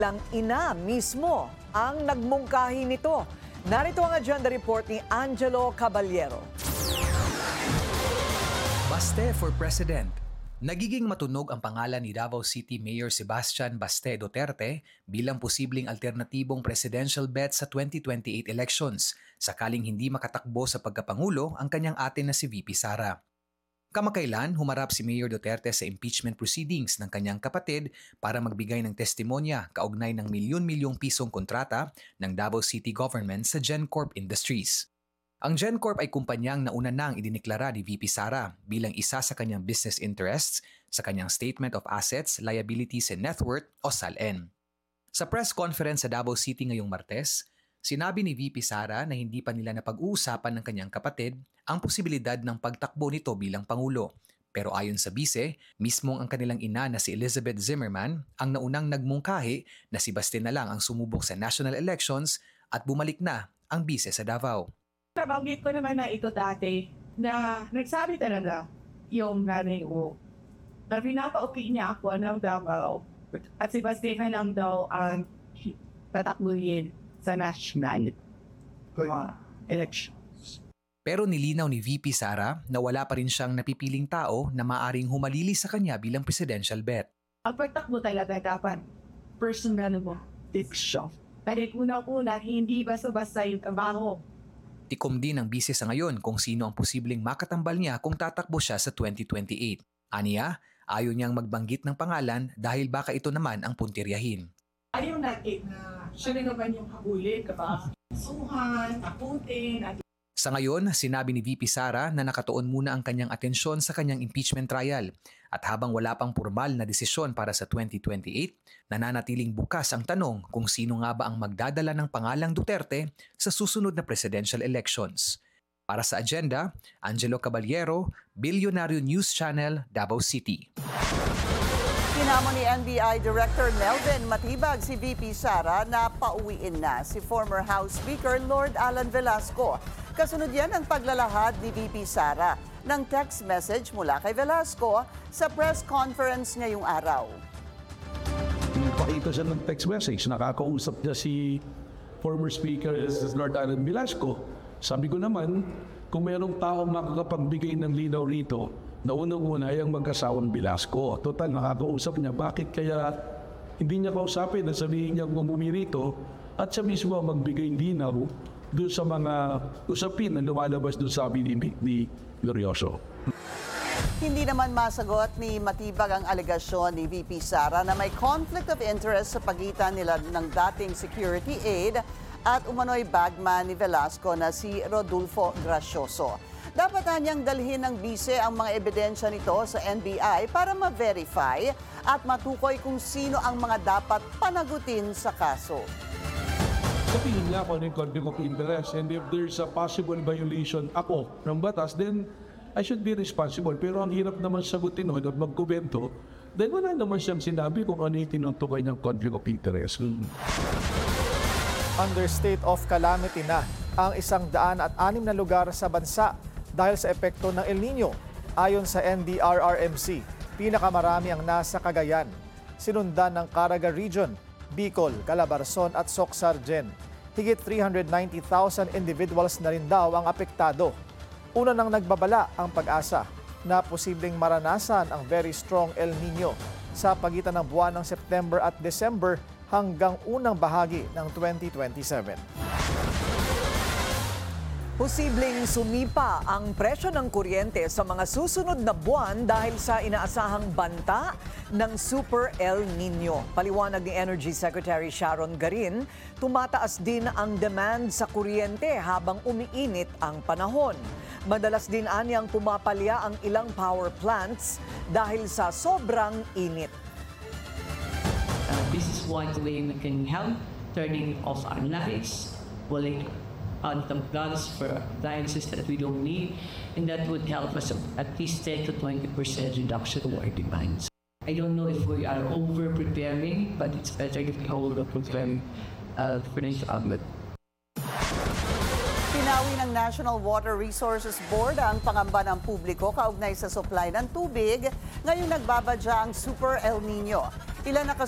Lang ina mismo ang nagmungkahi nito. Narito ang agenda report ni Angelo Caballero. Baste for President. Nagiging matunog ang pangalan ni Davao City Mayor Sebastian Baste Duterte bilang posibleng alternatibong presidential bet sa 2028 elections sakaling hindi makatakbo sa pagkapangulo ang kanyang ate na si VP Sara. Kamakailan, humarap si Mayor Duterte sa impeachment proceedings ng kanyang kapatid para magbigay ng testimonya kaugnay ng milyon-milyong pisong kontrata ng Davao City Government sa GenCorp Industries. Ang GenCorp ay kumpanyang nauna nang idineklara ni VP Sara bilang isa sa kanyang business interests sa kanyang Statement of Assets, Liabilities and Net Worth o SALN. Sa press conference sa Davao City ngayong Martes, sinabi ni VP Sara na hindi pa nila napag-uusapan ng kanyang kapatid ang posibilidad ng pagtakbo nito bilang Pangulo. Pero ayon sa bise, mismong ang kanilang ina na si Elizabeth Zimmerman ang naunang nagmungkahi na si Baste na lang ang sumubok sa national elections at bumalik na ang bise sa Davao. Nabanggit ko naman na ito dati na nagsabi talaga yung nanay ko na pinapa-okay niya ako ng Davao at si Baste na lang daw ang tatakbuhin sa national election. Pero nilinaw ni VP Sara na wala pa rin siyang napipiling tao na maaring humalili sa kanya bilang presidential bet. Ang pagtakbo talaga dapat personal mo. Decision. Dahil una-una, hindi basta-basta yung trabaho. Tikom din ang bise sa ngayon kung sino ang posibleng makatambal niya kung tatakbo siya sa 2028. Aniya, ayaw niyang magbanggit ng pangalan dahil baka ito naman ang puntiryahin. Ayaw natin na siya rin naman yung habulin, kapag suhan, takutin, at Sa ngayon, sinabi ni VP Sara na nakatuon muna ang kanyang atensyon sa kanyang impeachment trial at habang wala pang formal na desisyon para sa 2028, nananatiling bukas ang tanong kung sino nga ba ang magdadala ng pangalang Duterte sa susunod na presidential elections. Para sa agenda, Angelo Caballero, Bilyonaryo News Channel, Davao City. Hinamo ni NBI Director Melvin Matibag si VP Sara na pauwiin na si former House Speaker Lord Alan Velasco. Kasunod yan ang paglalahad ni VP Sara ng text message mula kay Velasco sa press conference ngayong araw. Pakita siya ng text message, nakakausap niya si former Speaker Lord Alan Velasco. Sabi ko naman, kung mayroong taong makakapagbigay ng linaw rito, na unang-una ay ang mag-asawang Velasco. Total, nakakausap niya. Bakit kaya hindi niya kausapin na sabihin niya bumumi rito at siya mismo magbigay linaw doon sa mga usapin na lumalabas doon sa amin ni Glorioso. Hindi naman masagot ni Matibag ang alegasyon ni VP Sara na may conflict of interest sa pagitan nila ng dating security aide at umano'y bagman ni Velasco na si Rodolfo Gracioso. Dapat niyang dalhin ng bise ang mga ebidensya nito sa NBI para ma-verify at matukoy kung sino ang mga dapat panagutin sa kaso. Sabihin niya ako ng conflict of interest, and if there's a possible violation ako ng batas, then I should be responsible. Pero ang hirap naman sagutin at magkomento, then wala naman siyang sinabi kung ano yung tinutukoy ng conflict of interest. Under state of calamity na ang 106 na lugar sa bansa dahil sa epekto ng El Nino. Ayon sa NDRRMC, pinakamarami ang nasa Cagayan, sinundan ng Caraga Region, Bicol, Calabarzon at Soc-Sargen. Higit 390,000 individuals na rin daw ang apektado. Una nang nagbabala ang Pag-asa na posibleng maranasan ang very strong El Nino sa pagitan ng buwan ng September at December hanggang unang bahagi ng 2027. Posibleng sumipa ang presyo ng kuryente sa mga susunod na buwan dahil sa inaasahang banta ng Super El Nino. Paliwanag ni Energy Secretary Sharon Garin, tumataas din ang demand sa kuryente habang umiinit ang panahon. Madalas din anyang pumapalya ang ilang power plants dahil sa sobrang init. This is one way we can help turning off our lights, pulling on some plants for appliances that we don't need, and that would help us at least 10 to 20% reduction of our demands. I don't know if we are over-preparing, but it's better if we over-prepare for this outlet. Pinawi ng National Water Resources Board ang pangamba ng publiko kaugnay sa supply ng tubig ngayong nagbabadya ang Super El Nino. Ilan na